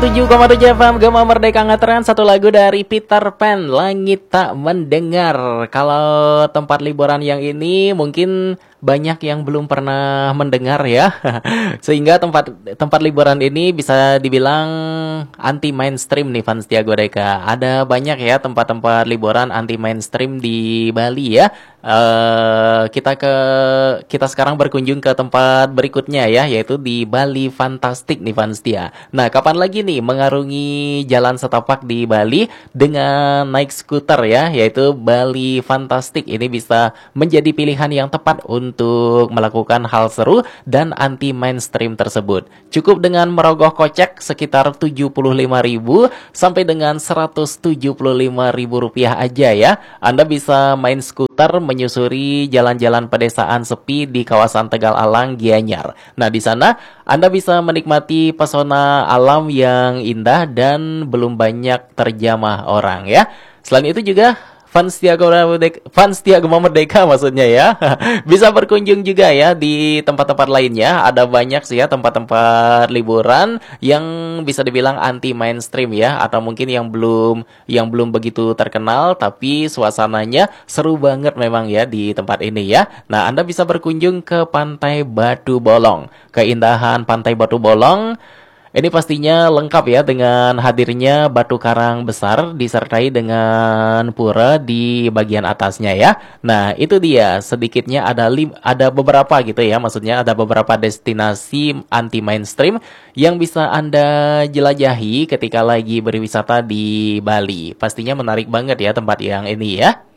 7,7 FM Gema Merdeka ngetren satu lagu dari Peter Pan, Langit Tak Mendengar. Kalau tempat liburan yang ini mungkin banyak yang belum pernah mendengar ya. Sehingga tempat liburan ini bisa dibilang anti mainstream nih fans Tiago Deka. Ada banyak ya tempat-tempat liburan anti mainstream di Bali ya. Kita sekarang berkunjung ke tempat berikutnya ya, yaitu di Bali Fantastik nih fans Tia. Nah, kapan lagi nih mengarungi jalan setapak di Bali dengan naik skuter ya, yaitu Bali Fantastik. Ini bisa menjadi pilihan yang tepat untuk melakukan hal seru dan anti mainstream tersebut. Cukup dengan merogoh kocek sekitar 75.000 sampai dengan 175.000 rupiah aja ya. Anda bisa main skuter menyusuri jalan-jalan pedesaan sepi di kawasan Tegal Alang, Gianyar. Nah, di sana Anda bisa menikmati pesona alam yang indah dan belum banyak terjamah orang ya. Selain itu juga fans Tiago Merdeka maksudnya ya. Bisa berkunjung juga ya di tempat-tempat lainnya. Ada banyak sih ya tempat-tempat liburan yang bisa dibilang anti mainstream ya, atau mungkin yang belum begitu terkenal tapi suasananya seru banget memang ya di tempat ini ya. Nah, Anda bisa berkunjung ke Pantai Batu Bolong. Keindahan Pantai Batu Bolong ini pastinya lengkap ya dengan hadirnya batu karang besar disertai dengan pura di bagian atasnya ya. Nah, itu dia sedikitnya ada beberapa gitu ya. Maksudnya ada beberapa destinasi anti mainstream yang bisa Anda jelajahi ketika lagi berwisata di Bali. Pastinya menarik banget ya tempat yang ini ya.